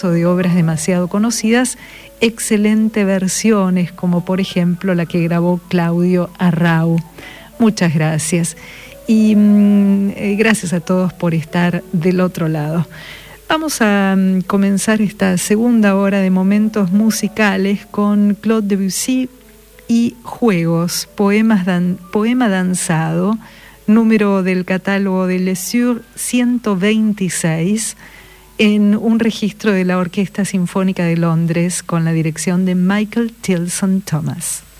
de obras demasiado conocidas, excelentes versiones, como por ejemplo la que grabó Claudio Arrau. Muchas gracias. Y gracias a todos por estar del otro lado. Vamos a comenzar esta segunda hora de momentos musicales con Claude Debussy y Juegos, poema danzado, número del catálogo de Les Sur 126, en un registro de la Orquesta Sinfónica de Londres con la dirección de Michael Tilson Thomas.